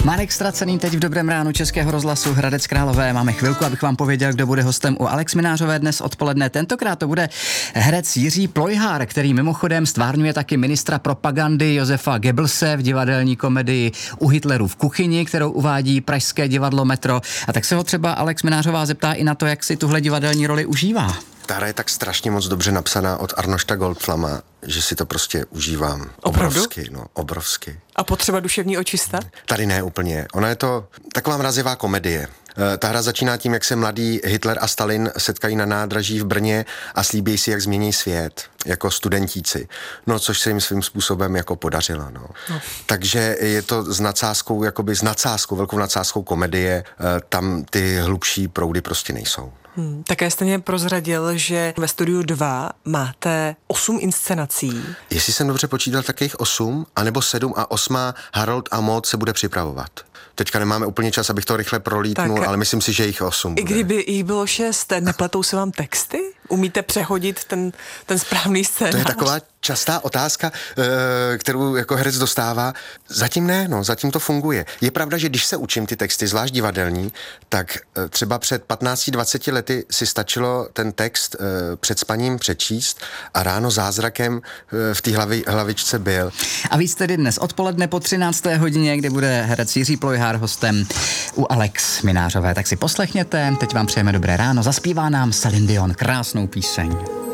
Marek Ztracený teď v Dobrém ránu Českého rozhlasu Hradec Králové. Máme chvilku, abych vám pověděl, kdo bude hostem u Alex Minářové dnes odpoledne. Tentokrát to bude herec Jiří Plojhar, který mimochodem stvárňuje taky ministra propagandy Josefa Goebbelse v divadelní komedii U Hitleru v kuchyni, kterou uvádí pražské divadlo Metro. A tak se ho třeba Alex Minářová zeptá i na to, jak si tuhle divadelní roli užívá. Ta hra je tak strašně moc dobře napsaná od Arnošta Goldflama, že si to prostě užívám. Opravdu? Obrovsky. A potřeba duševní očista? Tady ne úplně. Ona je to taková mrazivá komedie. Ta hra začíná tím, jak se mladý Hitler a Stalin setkají na nádraží v Brně a slíbí si, jak změní svět, jako studentíci. No, což se jim svým způsobem jako podařilo, no. Takže je to s nadsázkou, velkou nadsázkou komedie, tam ty hlubší proudy prostě nejsou. Také jste mě prozradil, že ve Studiu 2 máte 8 inscenací. Jestli jsem dobře počítal, tak jich 8, anebo 7 a 8. Harold a Maud se bude připravovat. Teďka nemáme úplně čas, abych to rychle prolítnul, ale myslím si, že jich 8 bude. I kdyby jich bylo 6, nepletou se vám texty? Umíte přehodit ten správný scénář? To je taková častá otázka, kterou jako herec dostává. Zatím ne, zatím to funguje. Je pravda, že když se učím ty texty, zvlášť divadelní, tak třeba před 15-20 lety si stačilo ten text před spaním přečíst a ráno zázrakem v té hlavičce byl. A víc tedy dnes odpoledne po 13. hodině, kdy bude herec Jiří Plojhar hostem u Alex Minářové. Tak si poslechněte, teď vám přejeme dobré ráno, zaspívá nám Celine Dion krásnou píseň.